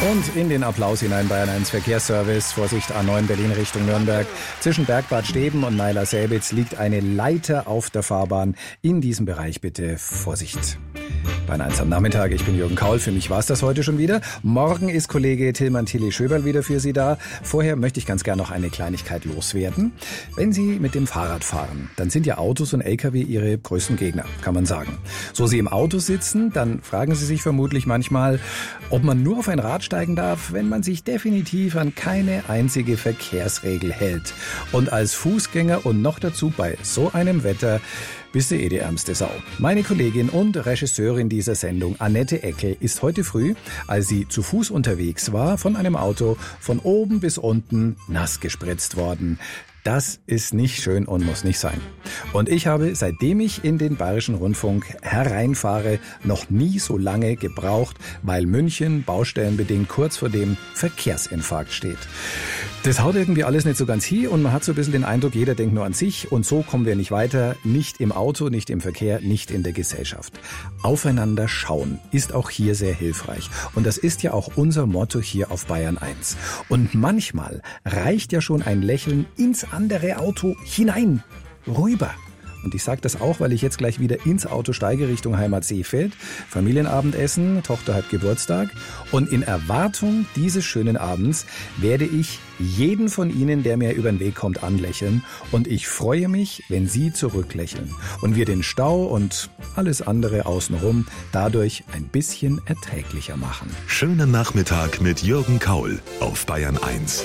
Und in den Applaus hinein Bayern 1 Verkehrsservice. Vorsicht, A9 Berlin Richtung Nürnberg. Zwischen Bergbad Steben und Neiler-Selbitz liegt eine Leiter auf der Fahrbahn. In diesem Bereich bitte Vorsicht. Bayern 1 am Nachmittag. Ich bin Jürgen Kaul. Für mich war es das heute schon wieder. Morgen ist Kollege Tilman Tilly Schöberl wieder für Sie da. Vorher möchte ich ganz gerne noch eine Kleinigkeit loswerden. Wenn Sie mit dem Fahrrad fahren, dann sind ja Autos und LKW Ihre größten Gegner, kann man sagen. So Sie im Auto sitzen, dann fragen Sie sich vermutlich manchmal, ob man nur auf ein Rad steigen darf, wenn man sich definitiv an keine einzige Verkehrsregel hält. Und als Fußgänger und noch dazu bei so einem Wetter bist du die ärmste Sau. Meine Kollegin und Regisseurin dieser Sendung, Annette Eckel, ist heute früh, als sie zu Fuß unterwegs war, von einem Auto von oben bis unten nass gespritzt worden. Das ist nicht schön und muss nicht sein. Und ich habe, seitdem ich in den Bayerischen Rundfunk hereinfahre, noch nie so lange gebraucht, weil München baustellenbedingt kurz vor dem Verkehrsinfarkt steht. Das haut irgendwie alles nicht so ganz hin und man hat so ein bisschen den Eindruck, jeder denkt nur an sich und so kommen wir nicht weiter, nicht im Auto, nicht im Verkehr, nicht in der Gesellschaft. Aufeinander schauen ist auch hier sehr hilfreich und das ist ja auch unser Motto hier auf Bayern 1. Und manchmal reicht ja schon ein Lächeln ins andere Auto hinein, rüber. Und ich sage das auch, weil ich jetzt gleich wieder ins Auto steige Richtung Heimat Seefeld. Familienabendessen, Tochter hat Geburtstag. Und in Erwartung dieses schönen Abends werde ich jeden von Ihnen, der mir über den Weg kommt, anlächeln. Und ich freue mich, wenn Sie zurücklächeln. Und wir den Stau und alles andere außenrum dadurch ein bisschen erträglicher machen. Schönen Nachmittag mit Jürgen Kaul auf Bayern 1.